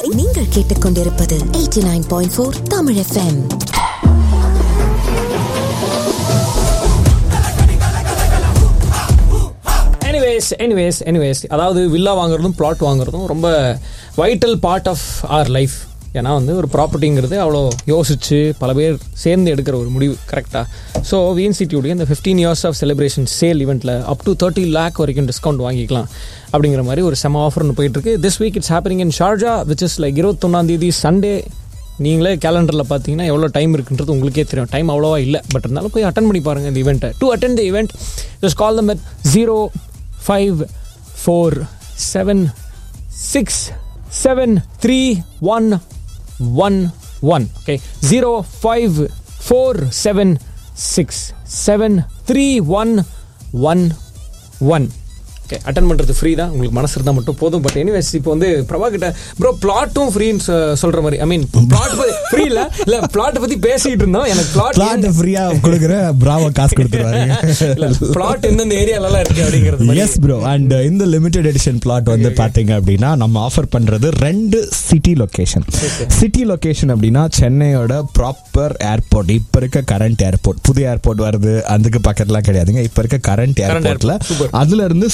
நீங்கள் கேட்டுக்கொண்டிருப்பது 89.4 Tamil FM. Anyways அதாவது வில்லா வாங்குறதும் பிளாட் வாங்குறதும் ரொம்ப vital part of R life. ஏன்னா வந்து ஒரு ப்ராப்பர்ட்டிங்கிறது அவ்வளோ யோசிச்சு பல பேர் சேர்ந்து எடுக்கிற ஒரு முடிவு, கரெக்டாக? ஸோ விஎன்சிடியுடைய இந்த 15 years ஆஃப் செலிப்ரேஷன் சேல் ஈவெண்ட்டில் அப் டு 30 lakh வரைக்கும் டிஸ்கவுண்ட் வாங்கிக்கலாம் அப்படிங்கிற மாதிரி ஒரு செம ஆஃபர் ஒன்று போயிட்டுருக்கு. This week it's happening in Sharjah, which is like 21 Sunday. நீங்களே கேலண்டரில் பார்த்தீங்கன்னா எவ்வளோ டைம் இருக்குன்றது உங்களுக்கே தெரியும். டைம் அவ்வளோவா இல்லை, பட் இருந்தாலும் போய் அட்டன் பண்ணி பாருங்கள் இந்த ஈவெண்ட்டை. To attend the event just call them at 0547673111. Okay, 0547673111. Okay, attend பண்ணுறது ஃப்ரீ தான், உங்களுக்கு மனசு இருந்தால் மட்டும் போதும். பட் எனிவேஸ் இப்போ வந்து பிரபா கிட்ட ப்ரோ பிளாட்டும் ஃப்ரீன்னு சொல்கிற மாதிரி, ஐ மீன் பிளாட் ஃப்ரீ இல்லை பிளாட்டை பற்றி பேசிகிட்டு இருந்தோம். எனக்கு பிளாட் ஃப்ரீயாக கொடுக்குற ப்ராவோ காசு கொடுத்துருவாரு. பிளாட் எந்தெந்த ஏரியாலலாம் இருக்குது அப்படிங்கிறது. எஸ் ப்ரோ, அண்ட் இந்த லிமிடெட் எடிஷன் பிளாட் வந்து பார்த்தீங்க அப்படின்னா நம்ம ஆஃபர் பண்ணுறது 2 சிட்டி லொக்கேஷன். சிட்டி லொக்கேஷன் அப்படின்னா சென்னையோட ப்ராப்பர் ஏர்போர்ட், இப்போ இருக்க கரண்ட் ஏர்போர்ட், புதிய ஏர்போர்ட் வருது அதுக்கு பக்கத்துலாம் கிடையாதுங்க. இப்போ இருக்க கரண்ட் ஏர்போர்ட்டில் அதுலேருந்து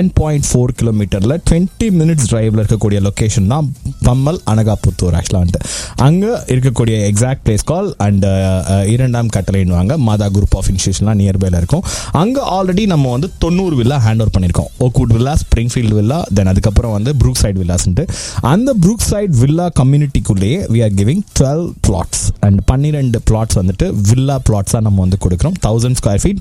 7.4 கிலோமீட்டரில் 20 minutes டிரைவில் இருக்கக்கூடிய லொக்கேஷன் தான் பம்மல் அனகாபுத்தூர். ஆக்சுவலாக வந்து அங்கே இருக்கக்கூடிய எக்ஸாக்ட் பிளேஸ் கால் அண்ட் 2ஆம் கட்டளைன்னுவாங்க. மாதா குரூப் ஆஃப் இன்ஸ்டியூஷன்லாம் நியர்பைல இருக்கும். அங்கே ஆல்ரெடி நம்ம வந்து 90 வில்லா ஹேண்ட் ஓவர் பண்ணியிருக்கோம். ஓக்வுட் வில்லா, ஸ்ப்ரிங்ஃபீல்டு வில்லா, தென் அதுக்கப்புறம் வந்து ப்ரூக் சைட் வில்லாஸ்ன்ட்டு. அந்த Brook side villa கம்யூனிட்டிக்குள்ளேயே we are giving 12 plots and 12 plots வந்துட்டு வில்லா பிளாட்ஸாக நம்ம வந்து கொடுக்குறோம். 1000 square feet,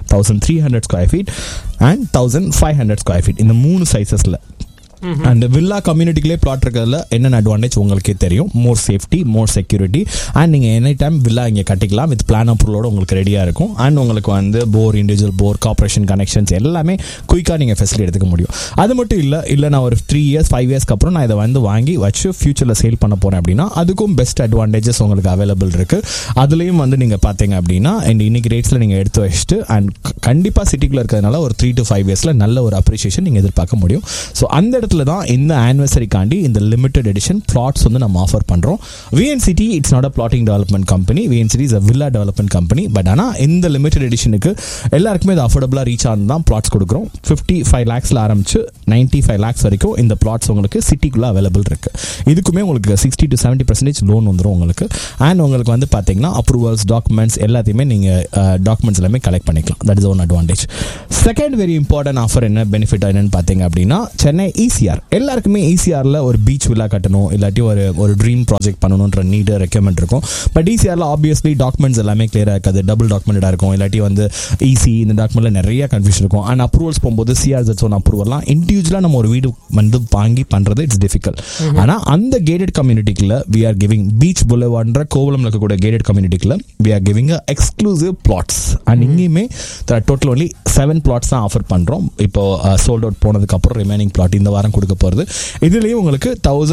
1300 square feet and 1500 square feet இந்த 3 சைஸஸ்ல. அண்ட் வில்லா கம்யூனிட்டிக்குள்ளே பிளாட் இருக்கிறதுல என்னென்ன அட்வான்டேஜ் உங்களுக்கே தெரியும். மோர் சேஃப்டி, மோர் செக்யூரிட்டி, அண்ட் நீங்கள் எனி டைம் வில்லா இங்கே கட்டிக்கலாம் வித் பிளான் அப்ரூவலோட உங்களுக்கு ரெடியாக இருக்கும். அண்ட் உங்களுக்கு வந்து போர், இண்டிவிஜுவல் போர், கார்பரேஷன் கனெக்ஷன்ஸ் எல்லாமே குயிக்காக நீங்கள் ஃபெசிலிட்டி எடுத்துக்க முடியும். அது மட்டும் இல்லை நான் ஒரு 3 years 5 years அப்புறம் நான் இதை வந்து வாங்கி வச்சு ஃபியூச்சரில் சேல் பண்ண போகிறேன் அப்படின்னா அதுக்கும் பெஸ்ட் அட்வான்டேஜஸ் உங்களுக்கு அவைலபிள் இருக்குது. அதுலேயும் வந்து நீங்கள் பார்த்தீங்க அப்படின்னா இன்னைக்கு ரேட்ஸில் நீங்கள் எடுத்து வச்சுட்டு அண்ட் கண்டிப்பாக சிட்டிக்குள்ளே இருக்கிறதுனால ஒரு 3 to 5 years நல்ல ஒரு அப்ரிஷியேஷன் நீங்கள் எதிர்பார்க்க முடியும். ஸோ அந்த இடத்துல தான் இந்த ஆனிவர்சரிக்காண்டி இந்த லிமிடெட் எடிஷன் பிளாட்ஸ் வந்து நம்ம ஆஃபர் பண்றோம். VNCT it's not a blotting development company, VNCT is a villa development company. But ஆனால் இந்த லிமிடெட் எடிஷனுக்கு எல்லாருக்குமே இது அஃபோர்டபுளாக ரீச் ஆனது தான் பிளாட்ஸ் கொடுக்குறோம். 55 lakhsல ஆரம்பிச்சு 95 lakhs வரைக்கும் இந்த பிளாட்ஸ் உங்களுக்கு சிட்டிக்குள்ள அவைலபிள் இருக்கு. இதுக்குமே உங்களுக்கு 60 to 70% லோன் வந்துடும் உங்களுக்கு. அண்ட் உங்களுக்கு வந்து பார்த்தீங்கன்னா அப்ரூவல்ஸ், டாக்குமெண்ட்ஸ் எல்லாத்தையுமே நீங்கள் டாக்குமெண்ட்ஸ் எல்லாமே கலெக்ட் பண்ணிக்கலாம். That is one advantage. Second very important offer என்ன பெனிஃபிட் என்னன்னு பார்த்தீங்க அப்படின்னா சென்னை ECR. எல்லாருக்குமே ECRல ஒரு பீச் வில்லா கட்டணும், இல்லாட்டி ஒரு ட்ரீம் ப்ராஜெக்ட் பண்ணணுன்ற நீடு ரெக்கமெண்ட் இருக்கும். பட் ECRல ஆப்வியஸ்லி டாக்குமெண்ட்ஸ் எல்லாமே கிளியராக இருக்காது, டபுள் டாக்குமெண்டடாக இருக்கும், இல்லாட்டி வந்து EC இந்த டாக்குமெண்ட்ல நிறைய கன்ஃபியூஷன் இருக்கும். அண்ட் அப்ரூவல்ஸ் போகும்போது CRZ அப்ரூவல்லாம் இண்டிவிஜுவலாக நம்ம ஒரு வீடு வந்து வாங்கி பண்ணுறது இட்ஸ் டிஃபிகல்ட். ஆனால் அந்த gated கம்யூனிட்டிக்குள்ள we are giving beach புலவான்ற கோவளம்ல இருக்கக்கூடிய gated கம்யூனிட்டிக்குள்ள we are giving a exclusive plots. And இங்கேயுமே டோட்டல் ஒன்லி 7 plots தான் ஆஃபர் பண்ணுறோம். இப்போ சோல்ட் அவுட் போனதுக்கு அப்புறம் ரிமைனிங் பிளாட் இந்த வாரம் கொடுக்க போகிறது. இதுலேயும் உங்களுக்கு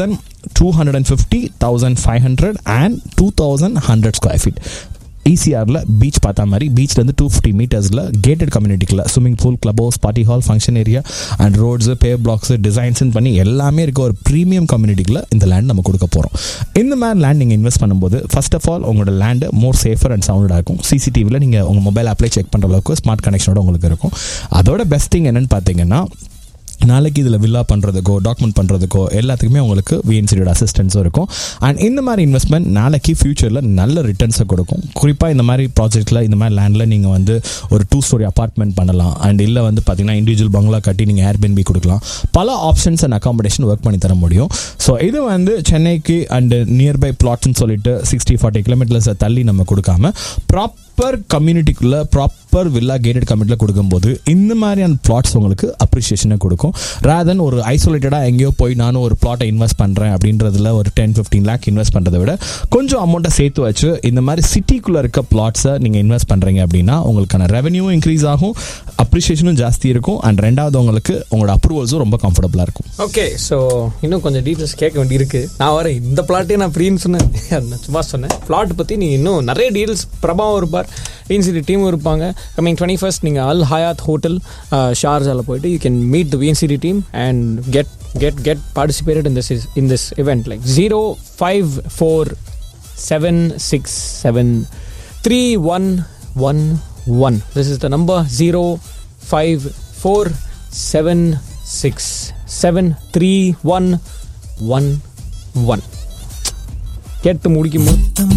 1250, 1500 and 2100 square feet. ECRல பீச் பார்த்தா மாதிரி பீச்லேருந்து 250 மீட்டர்ஸில் gated கம்யூனிட்டிக்குள்ள swimming pool, club house, party hall, function area and roads, பேவ் blocks, டிசைன்ஸ்ன்னு பண்ணி எல்லாமே இருக்க ஒரு ப்ரீமியம் கம்யூனிட்டிக்குள்ள இந்த லேண்ட் நம்ம கொடுக்க போகிறோம். இந்த மாதிரி லேண்ட் நீங்கள் இன்வெஸ்ட் பண்ணும்போது ஃபர்ஸ்ட் ஆஃப் ஆல் உங்களோட லேண்டு மோர் சேஃபர் அண்ட் சவுண்டடாக இருக்கும். CCTVயில் நீங்கள் உங்கள் மொபைல் ஆப்லேயே செக் பண்ணுற அளவுக்கு ஸ்மார்ட் கனெக்ஷனோட உங்களுக்கு இருக்கும். அதோட பெஸ்ட் திங் என்னன்னு பார்த்தீங்கன்னா நாளைக்கு இதில் வில்லா பண்ணுறதுக்கோ டாக்குமெண்ட் பண்ணுறதுக்கோ எல்லாத்துக்குமே உங்களுக்கு VNCTயோட அசிஸ்டன்ஸும் இருக்கும். அண்ட் இந்த மாதிரி இன்வெஸ்ட்மெண்ட் நாளைக்கு ஃபியூச்சரில் நல்ல ரிட்டர்ன்ஸை கொடுக்கும். குறிப்பாக இந்த மாதிரி ப்ராஜெக்ட்டில் இந்த மாதிரி லேண்டில் நீங்கள் வந்து ஒரு 2 story அப்பார்ட்மெண்ட் பண்ணலாம். அண்ட் இல்லை வந்து பார்த்தீங்கன்னா இண்டிவிஜுவல் பங்களா கட்டி நீங்கள் Airbnb கொடுக்கலாம். பல ஆப்ஷன்ஸ் அண்ட் அகாமடேஷன் ஒர்க் பண்ணி தர முடியும். ஸோ இது வந்து சென்னைக்கு அண்டு நியர்பை பிளாட்ஸ்ன்னு சொல்லிட்டு 60-40 kilometers தள்ளி நம்ம கொடுக்காம ப்ராப்பர் கம்யூனிட்டிக்குள்ள ப்ராப்பர் வில்லா கேட்டட் கம்யூனிட்டியில் கொடுக்கும்போது இந்த மாதிரியான பிளாட்ஸ் உங்களுக்கு அப்ரிஷியேஷனை கொடுக்கும். ராதன் ஒரு ஐசோலேட்டடாக எங்கேயோ போய் நானும் ஒரு பிளாட்டை இன்வெஸ்ட் பண்ணுறேன் அப்படின்றதுல ஒரு 10-15 lakh இன்வெஸ்ட் பண்ணுறதை விட கொஞ்சம் அமௌண்ட்டை சேர்த்து வச்சு இந்த மாதிரி சிட்டிக்குள்ளே இருக்க பிளாட்ஸை நீங்கள் இன்வெஸ்ட் பண்ணுறீங்க அப்படின்னா உங்களுக்கான ரெவன்யூவும் இன்க்ரீஸ் ஆகும், அப்ரிஷியேஷனும் ஜாஸ்தி இருக்கும், அண்ட் ரெண்டாவது உங்களுக்கு உங்களோட அப்ரூவல்ஸும் ரொம்ப கம்ஃபர்டபுளாக இருக்கும். ஓகே, ஸோ இன்னும் கொஞ்சம் டீட்டெயில்ஸ் கேட்க வேண்டியிருக்கு. நான் வர இந்த பிளாட்டே நான் ஃப்ரீன்னு சொன்னேன், சும்மா சொன்னேன். பிளாட் பற்றி நீங்கள் இன்னும் நிறைய டீட்டெயில்ஸ் பிரபாவும் இருப்பார், VNCT டீமும் இருப்பாங்க. கமிங் 21st நீங்கள் அல் ஹயாத் ஹோட்டல் ஷார்ஜாவில் போயிட்டு you can meet the VNCT team and get get participated in this event, like 0547673111. This is the number 0547673111. கேட்டு முடிக்குமோ